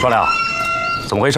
双良，怎么回事？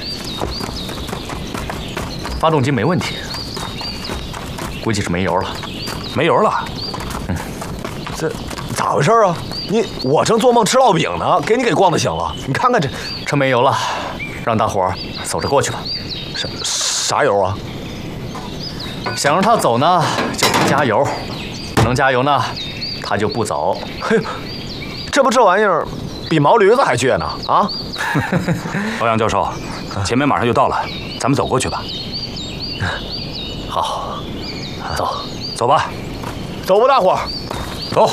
发动机没问题，估计是没油了。 没油了？ 这咋回事啊？我正做梦吃烙饼呢，给你给咣的醒了。你看看这车没油了，让大伙儿走着过去吧。 啥油啊？ 想让他走呢，就得加油；不能加油呢，他就不走。 嘿，这不这玩意儿比毛驴子还倔呢啊！ 欧阳教授，前面马上就到了，咱们走过去吧。 好，走， 走吧， 走吧，大伙儿， 走。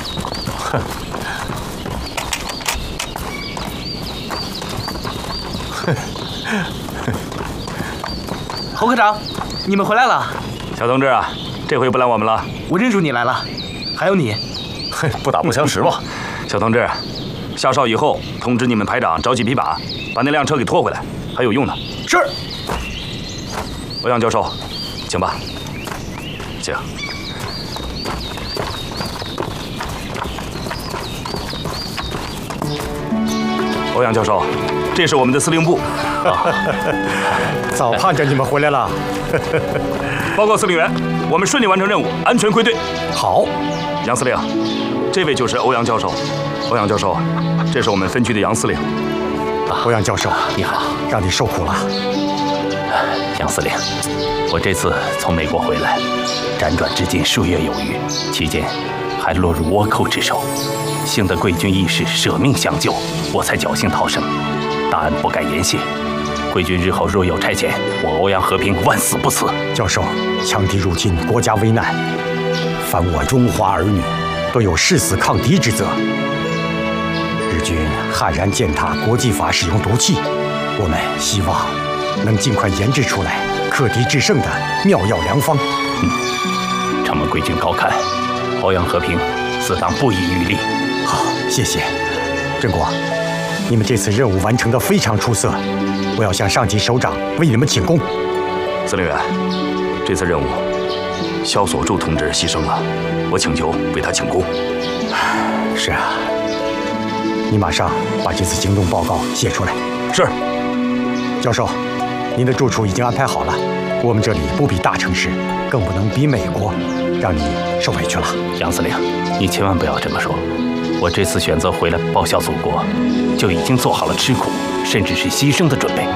侯科长，你们回来了。 小同志啊，这回不拦我们了。 我认出你来了，还有你。 嘿，不打不相识嘛。 小同志，下哨以后通知你们排长找几匹马，把那辆车给拖回来，还有用呢。 是。 欧阳教授，请吧。请。欧阳教授，这是我们的司令部。 早盼着你们回来了。 报告司令员，我们顺利完成任务，安全归队。 好， 杨司令，这位就是欧阳教授。欧阳教授，这是我们分区的杨司令。 欧阳教授， 你好， 让你受苦了。 杨司令，我这次从美国回来，辗转至今数月有余，期间还落入倭寇之手，幸得贵军义士舍命相救，我才侥幸逃生。大恩不敢言谢。贵军日后若有差遣，我欧阳和平万死不辞。 教授，强敌入侵，国家危难，凡我中华儿女都有誓死抗敌之责。日军悍然践踏国际法，使用毒气，我们希望能尽快研制出来克敌制胜的妙药良方。 承蒙贵军高看，欧阳和平自当不遗余力。 好，谢谢。郑国，你们这次任务完成得非常出色，我要向上级首长为你们请功。 司令员，这次任务，萧锁柱同志牺牲了，我请求为他请功。 是啊，你马上把这次行动报告写出来。 是。 教授，您的住处已经安排好了，我们这里不比大城市，更不能比美国，让你受委屈了。 杨司令，你千万不要这么说。我这次选择回来报效祖国，就已经做好了吃苦甚至是牺牲的准备。